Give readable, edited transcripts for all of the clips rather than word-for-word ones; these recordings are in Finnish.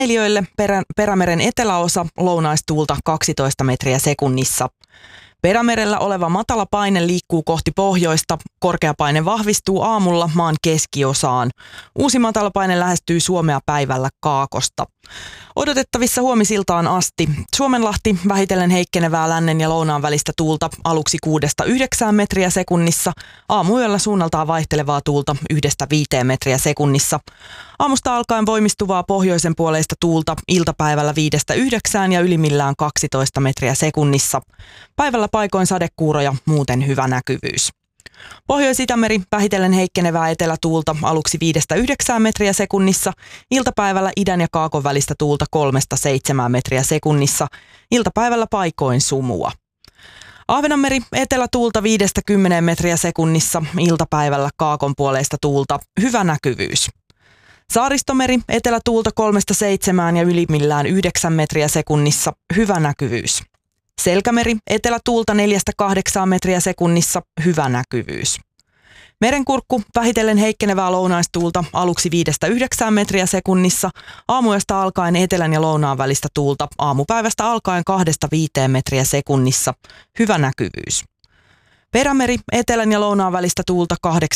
Säiliöille Perämeren eteläosa, lounaistuulta 12 metriä sekunnissa. Perämerellä oleva matala paine liikkuu kohti pohjoista, korkea paine vahvistuu aamulla maan keskiosaan. Uusi matala paine lähestyy Suomea päivällä kaakosta. Odotettavissa huomisiltaan asti. Suomenlahti vähitellen heikkenevää lännen ja lounaan välistä tuulta aluksi 6-9 metriä sekunnissa. Aamuyöllä suunnaltaan vaihtelevaa tuulta 1-5 metriä sekunnissa. Aamusta alkaen voimistuvaa pohjoisen puoleista tuulta iltapäivällä 5-9 ja ylimmillään 12 metriä sekunnissa. Päivällä paikoin sadekuuroja, muuten hyvä näkyvyys. Pohjois-Itämeri vähitellen heikkenevää etelätuulta aluksi 5-9 metriä sekunnissa, iltapäivällä idän ja kaakon välistä tuulta 3-7 metriä sekunnissa, iltapäivällä paikoin sumua. Ahvenanmeri etelätuulta 5-10 metriä sekunnissa, iltapäivällä kaakon puoleista tuulta, hyvä näkyvyys. Saaristomeri etelätuulta 3-7 ja ylimmillään 9 metriä sekunnissa, hyvä näkyvyys. Selkämeri etelätuulta 4-8 metriä sekunnissa, hyvä näkyvyys. Merenkurkku vähitellen heikkenevää lounaistuulta aluksi 5-9 metriä sekunnissa, aamuyöstä alkaen etelän ja lounaan välistä tuulta, aamupäivästä alkaen 2-5 metriä sekunnissa, hyvä näkyvyys. Perämeri etelän ja lounaan välistä tuulta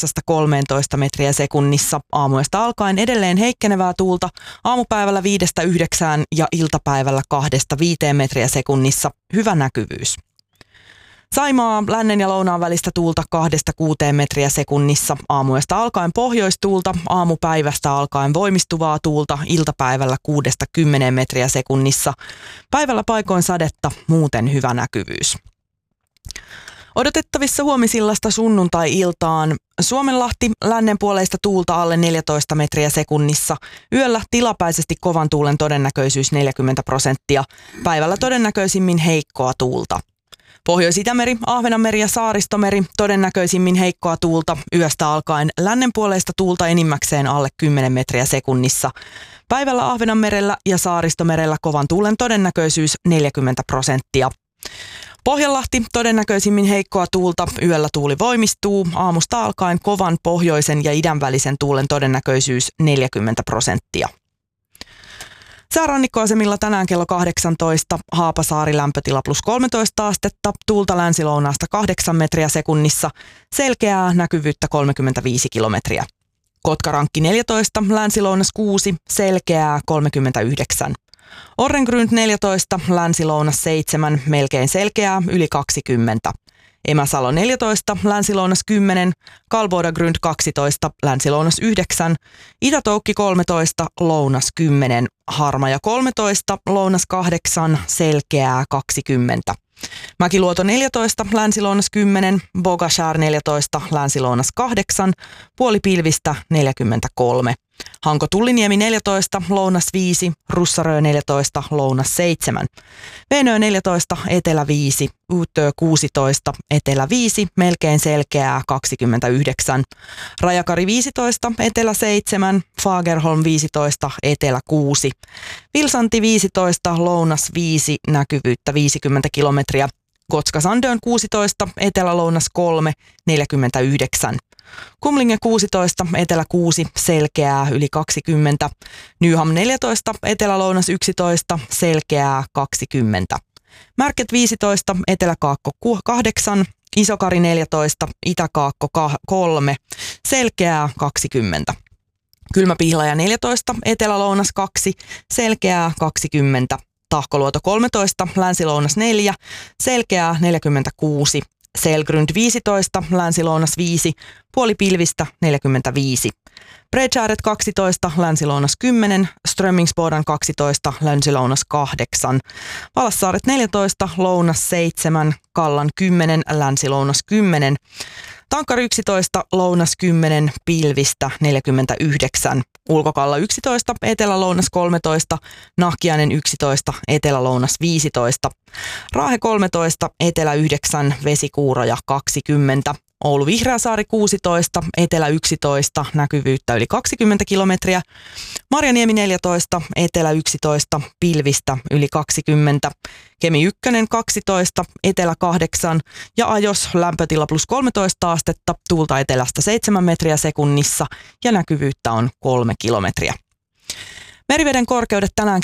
8-13 metriä sekunnissa, aamuyöstä alkaen edelleen heikkenevää tuulta, aamupäivällä 5-9 ja iltapäivällä 2-5 metriä sekunnissa, hyvä näkyvyys. Saimaa lännen ja lounaan välistä tuulta 2-6 metriä sekunnissa, aamuyöstä alkaen pohjoistuulta, aamupäivästä alkaen voimistuvaa tuulta, iltapäivällä 6-10 metriä sekunnissa, päivällä paikoin sadetta, muuten hyvä näkyvyys. Odotettavissa huomisillasta sunnuntai-iltaan Suomenlahti lännen puoleista tuulta alle 14 metriä sekunnissa. Yöllä tilapäisesti kovan tuulen todennäköisyys 40%. Päivällä todennäköisimmin heikkoa tuulta. Pohjois-Itämeri, Ahvenanmeri ja Saaristomeri todennäköisimmin heikkoa tuulta. Yöstä alkaen lännen puoleista tuulta enimmäkseen alle 10 metriä sekunnissa. Päivällä Ahvenanmerellä ja Saaristomerellä kovan tuulen todennäköisyys 40%. Pohjanlahti todennäköisimmin heikkoa tuulta, yöllä tuuli voimistuu, aamusta alkaen kovan pohjoisen ja idän välisen tuulen todennäköisyys 40%. Säärannikkoasemilla tänään kello 18, Haapasaari lämpötila +13 astetta, tuulta länsilounaasta 8 metriä sekunnissa, selkeää näkyvyyttä 35 kilometriä. Kotkarankki 14, länsilounas 6, selkeää 39. Orrengrund 14, länsilounas 7, melkein selkeää, yli 20. Emäsalo 14, länsilounas 10, Kalbodagrund 12, länsilounas 9, Itätoukki 13, lounas 10, Harmaja 13, lounas 8, selkeää 20. Mäkiluoto 14, länsilounas 10, Bogashär 14, länsilounas 8, puolipilvistä 43. Hanko Tulliniemi 14, lounas 5, Russarö 14, lounas 7. Veenö 14, etelä 5, Uutö 16, etelä 5, melkein selkeää 29. Rajakari 15, etelä 7, Fagerholm 15, etelä 6. Vilsanti 15, lounas 5, näkyvyyttä 50 kilometriä. Gotska-Sandön 16, etelä-lounas 3, 49. Kumlinge 16, etelä 6, selkeää yli 20. Nyham 14, etelä-lounas 11, selkeää 20. Märket 15, etelä-kaakko 8, Isokari 14, itäkaakko 3, selkeää 20. Kylmäpihlaja 14, etelä-lounas 2, selkeää 20. Tahkoluoto 13, länsilounas 4, selkeää 46. Selgrund 15, länsilounas 5, puolipilvistä 45. Bredshäret 12, länsilounas 10, Strömmingsbodan 12, länsilounas 8. Valassaaret 14, lounas 7, Kallan 10, länsilounas 10. Tankkari 11, lounas 10, pilvistä 49. Ulkokalla 11, etelä-lounas 13, Nahkiainen 11, etelä-lounas 15. Raahe 13, etelä 9, vesikuuroja 20. Oulu Vihreäsaari 16, etelä 11, näkyvyyttä yli 20 kilometriä. Marjaniemi 14, etelä 11, pilvistä yli 20. Kemi 1 12, etelä 8 ja Ajos lämpötila +13 astetta, tuulta etelästä 7 metriä sekunnissa ja näkyvyyttä on 3 kilometriä. Meriveden korkeudet tänään